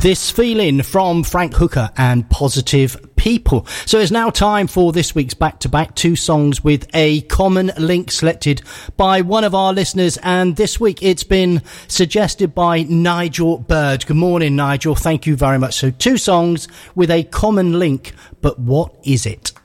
This Feeling from Frank Hooker and Positive People. So it's now time for this week's back-to-back, two songs with a common link selected by one of our listeners, and this week it's been suggested by Nigel Bird. Good morning, Nigel. Thank you very much. So two songs with a common link, but what is it?